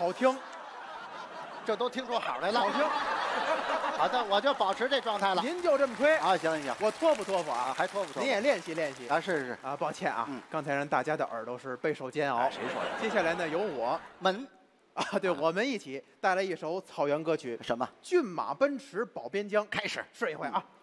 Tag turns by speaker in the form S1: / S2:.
S1: 好听，
S2: 这都听出好来了。
S1: 好听。
S2: 好的，我就保持这状态了。
S1: 您就这么吹
S2: 啊，行行行，
S1: 我托付托付啊，
S2: 还托付托付。
S1: 您也练习练习
S2: 啊，是
S1: 啊。抱歉啊，刚才让大家的耳朵是备受煎熬。
S2: 哎谁说的？
S1: 接下来呢，由我
S2: 门
S1: 啊，对我们一起带来一首草原歌曲，
S2: 什么？
S1: 骏马奔驰保边疆。
S2: 开始。
S1: 试一回啊。